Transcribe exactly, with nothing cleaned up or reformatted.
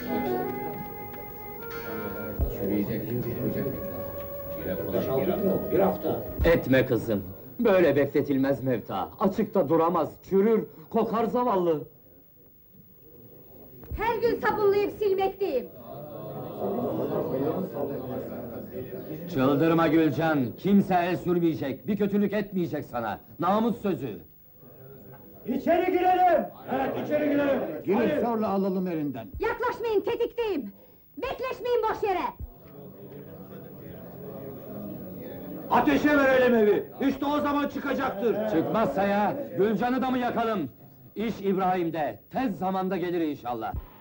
Bir hafta. Etme kızım. Böyle bekletilmez mevta. Açıkta duramaz, çürür, kokar zavallı. Her gün sabunlayıp silmekteyim. Çıldırma Gülcan, kimse el sürmeyecek, bir kötülük etmeyecek sana. Namus sözü. İçeri girelim! Evet, içeri girelim! Girip zorla alalım elinden. Yaklaşmayın, tetikteyim. Bekleşmeyin boş yere. Ateşe verelim evi! İşte o zaman çıkacaktır! Çıkmazsa ya, Gülcan'ı da mı yakalım? İş İbrahim'de, tez zamanda gelir inşallah.